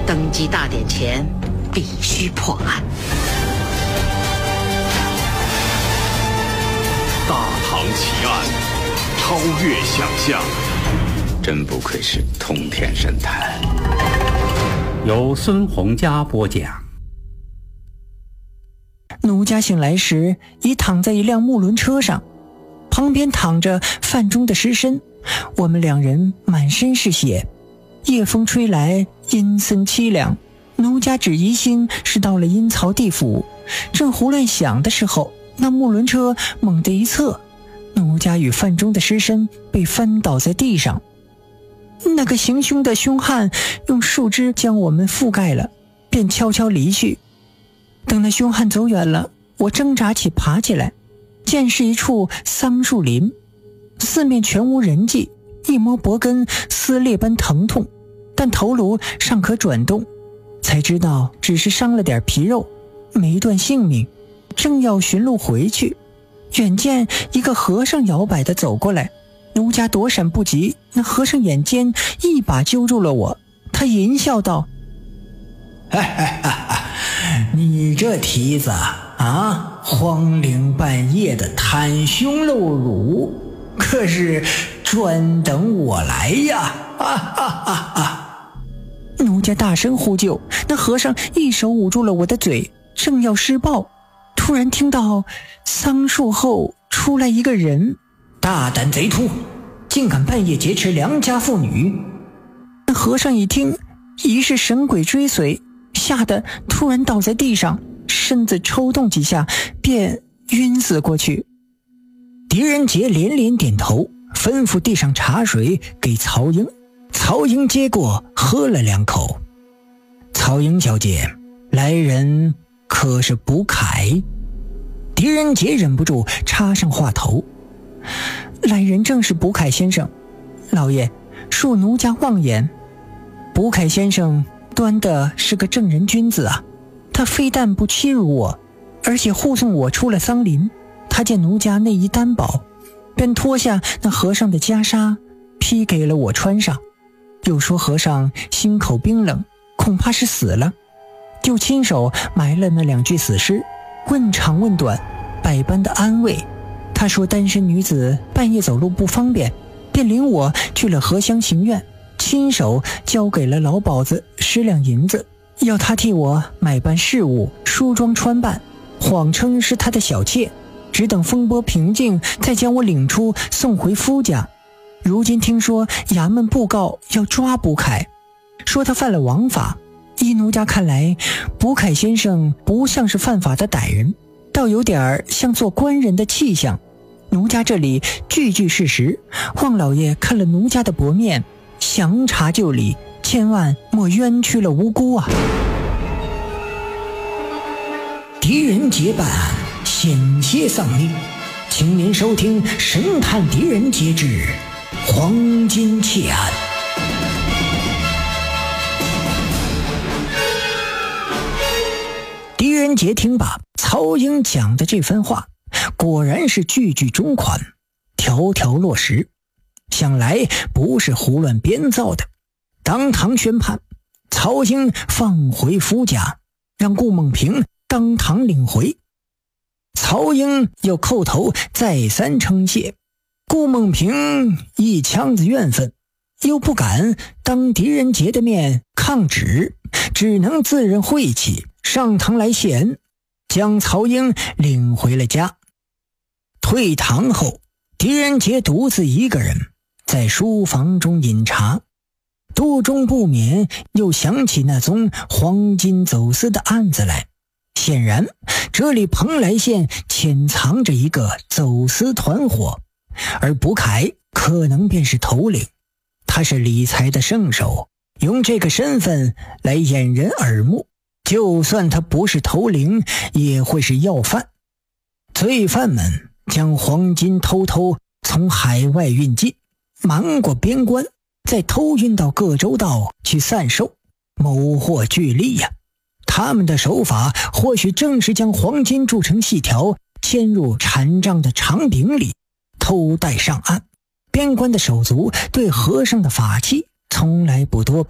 登基大典前必须破案。 大唐奇案，超越想象， 真不愧是通天神探。 由孙洪佳播讲。 奴家醒来时已躺在一辆木轮车上，旁边躺着范中的尸身，我们两人满身是血，夜风吹来，阴森凄凉。奴家只疑心是到了阴曹地府，正胡乱想的时候，那木轮车猛地一侧，奴家与范中的尸身被翻倒在地上。那个行凶的凶悍用树枝将我们覆盖了，便悄悄离去。等那凶悍走远了，我挣扎起爬起来，见是一处桑树林，四面全无人迹，一摸脖根撕裂般疼痛，但头颅尚可转动，才知道只是伤了点皮肉，没断性命。正要寻路回去，远见一个和尚摇摆地走过来，奴家躲闪不及，那和尚眼尖一把揪住了我，他淫笑道：你这蹄子啊，荒岭半夜的袒胸露乳，可是专等我来呀！奴家大声呼救，那和尚一手捂住了我的嘴，正要施暴，突然听到桑树后出来一个人：大胆贼秃，竟敢半夜劫持良家妇女！那和尚一听疑是神鬼追随，吓得突然倒在地上，身子抽动几下便晕死过去。狄仁杰连连点头，吩咐递上茶水给曹英。曹英接过喝了2口。曹英小姐，来人可是卜凯？狄仁杰忍不住插上话头：来人正是卜凯先生，老爷恕奴家妄言。卜凯先生端的是个正人君子啊，他非但不欺辱我，而且护送我出了桑林。他见奴家内衣单薄，便脱下那和尚的袈裟披给了我穿上，又说和尚心口冰冷，恐怕是死了，就亲手埋了那2具死尸，问长问短，百般的安慰。他说单身女子半夜走路不方便，便领我去了荷香行院，亲手交给了老鸨子10两银子，要他替我买办事务，梳妆穿扮，谎称是他的小妾，只等风波平静，再将我领出送回夫家。如今听说衙门布告要抓卜凯，说他犯了王法。依奴家看来，卜凯先生不像是犯法的歹人，倒有点像做官人的气象。奴家这里句句事实，望老爷看了奴家的薄面，详查就理，千万莫冤屈了无辜啊！狄仁杰办案险些丧命，请您收听《神探狄仁杰之黄金窃案》。狄仁杰听罢曹英讲的这番话，果然是句句中款，条条落实，想来不是胡乱编造的。当堂宣判，曹英放回夫家，让顾梦平当堂领回。曹英又叩头再三称谢，顾梦平一腔子怨愤，又不敢当狄仁杰的面抗旨，只能自认晦气，上堂来谢恩，将曹英领回了家。退堂后，狄仁杰独自一个人在书房中饮茶，肚中不免又想起那宗黄金走私的案子来。显然这里蓬莱县潜藏着一个走私团伙，而卜凯可能便是头领。他是理财的圣手，用这个身份来掩人耳目，就算他不是头领，也会是要犯。罪犯们将黄金偷从海外运进，瞒过边关，再偷运到各州道去散售，谋获巨利呀。他们的手法或许正是将黄金铸成细条，嵌入禅杖的长柄里，偷带上岸。边关的手足对和尚的法器从来不多